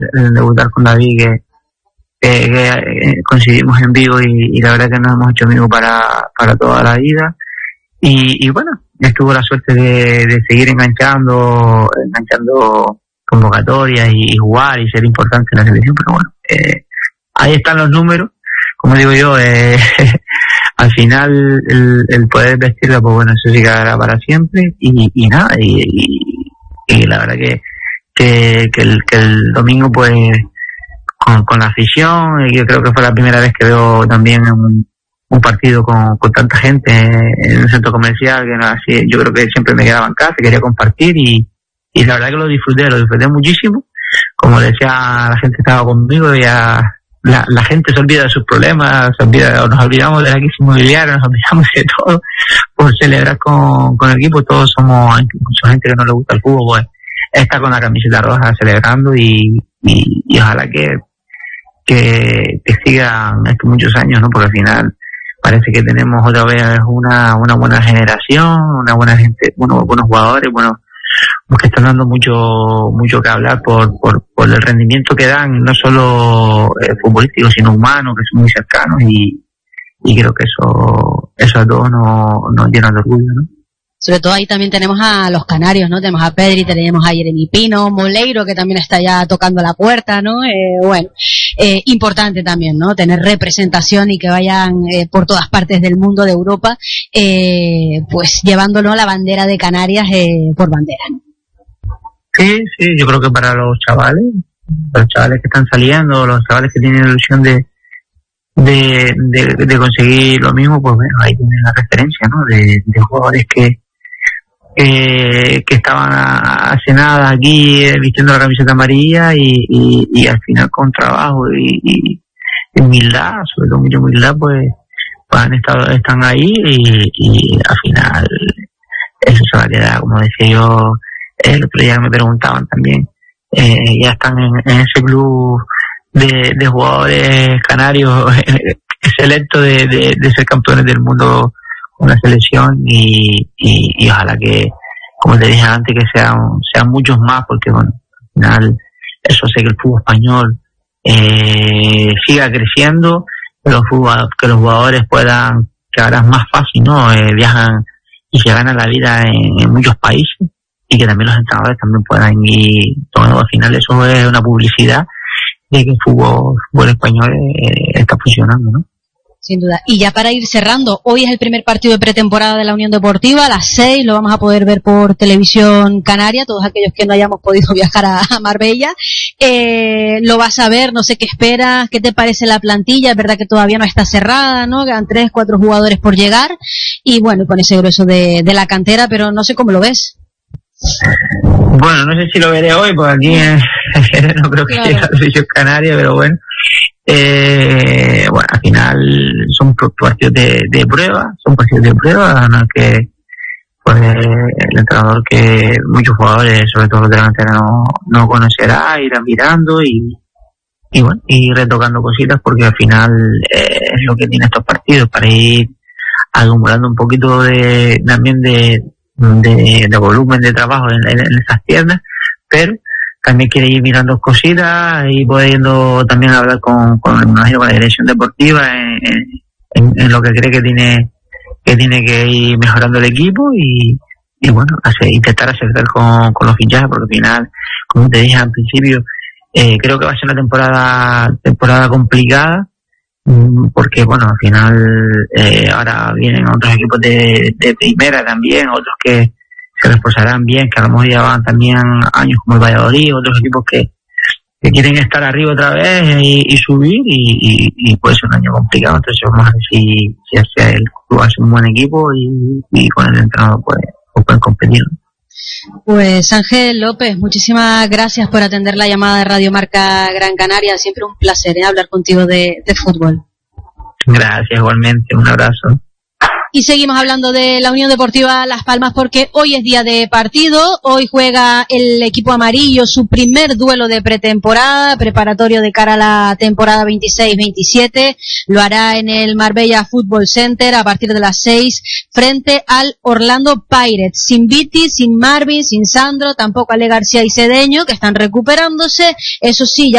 debutar con David, que coincidimos en Vigo y la verdad que nos hemos hecho amigos para toda la vida. Y bueno, tuve la suerte de seguir enganchando convocatorias y jugar y ser importante en la selección, pero bueno, ahí están los números, como digo yo, al final el poder vestirla, pues bueno, eso sí quedará para siempre y nada, y la verdad que el domingo pues con la afición, yo creo que fue la primera vez que veo también un partido con tanta gente en un centro comercial, que no, así, yo creo que siempre me quedaba en casa, quería compartir y la verdad que lo disfruté muchísimo. Como decía, la gente estaba conmigo, ya la gente se olvida de sus problemas, nos olvidamos de la crisis inmobiliaria, nos olvidamos de todo por celebrar con el equipo. Todos somos, mucha gente que no le gusta el fútbol, pues está con la camiseta roja celebrando y ojalá que sigan estos muchos años, ¿no? Porque al final parece que tenemos otra vez una buena generación, una buena gente, buenos jugadores, que están dando mucho que hablar por el rendimiento que dan, no solo futbolístico, sino humano, que son muy cercanos y creo que eso a todos nos llena de orgullo, ¿no? Sobre todo ahí también tenemos a los canarios, ¿no? Tenemos a Pedri, tenemos a Jeremy Pino, Moleiro, que también está ya tocando la puerta, ¿no? Importante también, ¿no? Tener representación y que vayan por todas partes del mundo, de Europa, pues llevándonos la bandera de Canarias por bandera, ¿no? Sí, yo creo que para los chavales que están saliendo, los chavales que tienen la ilusión de conseguir lo mismo, pues bueno, ahí tienen la referencia, ¿no? De jugadores que estaban hace nada aquí vistiendo la camiseta amarilla y al final con trabajo y humildad, sobre todo mucha humildad, pues están ahí y al final eso se va a quedar, como decía yo el otro día, me preguntaban también, ya están en ese club de jugadores canarios selectos de ser campeones del mundo con la selección y ojalá que, como te dije antes, que sean muchos más, porque bueno, al final eso hace que el fútbol español siga creciendo, que los jugadores puedan, que ahora es más fácil, ¿no? Viajan y se ganan la vida en muchos países y que también los entrenadores también puedan ir tomando. Al final eso es una publicidad de que el fútbol español está funcionando, ¿no? Sin duda. Y ya para ir cerrando, hoy es el primer partido de pretemporada de la Unión Deportiva, a las 6 lo vamos a poder ver por Televisión Canaria, todos aquellos que no hayamos podido viajar a Marbella, lo vas a ver, no sé qué esperas, qué te parece la plantilla, es verdad que todavía no está cerrada, ¿no? Quedan 3-4 jugadores por llegar, y bueno, con ese grueso de la cantera, pero no sé cómo lo ves. Bueno, no sé si lo veré hoy, porque aquí no creo que llegue a Televisión Canaria, pero bueno. Bueno, al final son partidos de prueba, en los que pues el entrenador, que muchos jugadores, sobre todo los delanteros, no conocerá, irán mirando y bueno, y retocando cositas, porque al final es lo que tiene estos partidos, para ir acumulando un poquito también de volumen de trabajo en esas piernas, pero también quiere ir mirando cositas y pudiendo también hablar con la dirección deportiva en lo que cree que tiene que ir mejorando el equipo y bueno, intentar acertar con los fichajes, porque al final, como te dije al principio, creo que va a ser una temporada complicada, porque bueno, al final ahora vienen otros equipos de primera también, otros que se reforzarán bien, que a lo mejor llevan también años, como el Valladolid, otros equipos que quieren estar arriba otra vez y subir y puede ser un año complicado. Entonces vamos a ver si hace el club hace un buen equipo y con el entrenador pueden competir. Pues Ángel López, muchísimas gracias por atender la llamada de Radio Marca Gran Canaria, siempre un placer hablar contigo de fútbol. Gracias, igualmente, un abrazo. Y seguimos hablando de la Unión Deportiva Las Palmas, porque hoy es día de partido. Hoy juega el equipo amarillo su primer duelo de pretemporada, preparatorio de cara a la temporada 26-27. Lo hará en el Marbella Football Center a partir de las 6 frente al Orlando Pirates. Sin Viti, sin Marvin, sin Sandro, tampoco Ale García y Cedeño, que están recuperándose. Eso sí, ya